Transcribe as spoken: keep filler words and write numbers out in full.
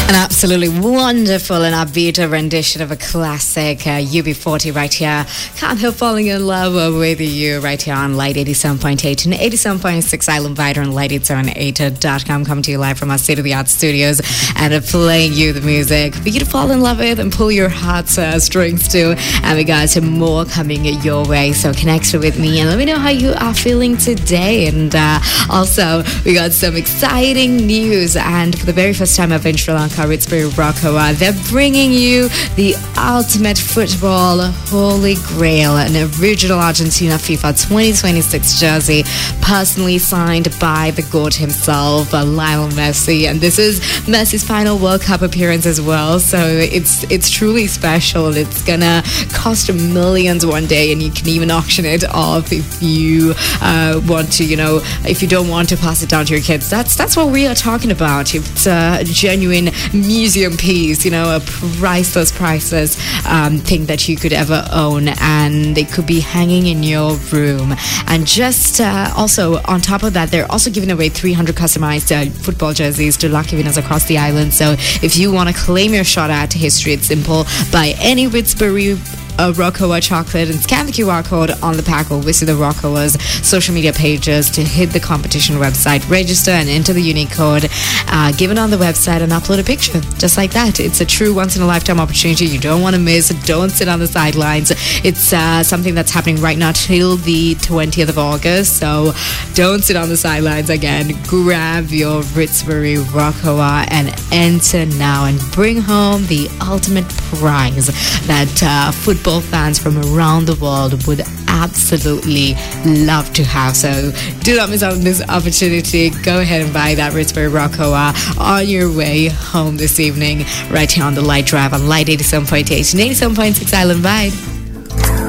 An absolutely wonderful and upbeat rendition of a classic uh, U B forty right here. Can't help falling in love with you right here on Light eighty-seven point eight and eighty-seven point six Island Vider and Light eight seven eight dot com. Coming to you live from our state-of-the-art studios and uh, playing you the music for you to fall in love with and pull your heart's uh, strings to. And we got some more coming your way. So connect with me and let me know how you are feeling today. And uh, also, we got some exciting news. And for the very first time ever in Sri Lanka, Ritzbury Rokowa, they're bringing you the ultimate football holy grail, an original Argentina FIFA twenty twenty-six jersey, personally signed by the GOAT himself, uh, Lionel Messi. And this is Messi's final World Cup appearance as well, so it's it's truly special. It's gonna cost millions one day, and you can even auction it off if you uh, want to, you know, if you don't want to pass it down to your kids. That's that's what we are talking about. It's a genuine museum piece, you know, a priceless, priceless um, thing that you could ever own, and it could be hanging in your room. And just uh, also on top of that, they're also giving away three hundred customized uh, football jerseys to lucky winners across the island. So if you want to claim your shot at history, it's simple. Buy any Ritzbury a Rokowa chocolate and scan the Q R code on the pack, or visit the Rokowa's social media pages to hit the competition website, register and enter the unique code, uh, give it on the website and upload a picture. Just like that. It's a true once-in-a-lifetime opportunity you don't want to miss. Don't sit on the sidelines. It's uh, something that's happening right now till the twentieth of August, so don't sit on the sidelines. Again, grab your Ritzbury Rokowa and enter now and bring home the ultimate prize that uh, football fans from around the world would absolutely love to have. So do not miss out on this opportunity. Go ahead and buy that Ritzbury Rokowa on your way home this evening right here on the Light Drive on Light eighty-seven point eight and eighty-seven point six Island Vibe.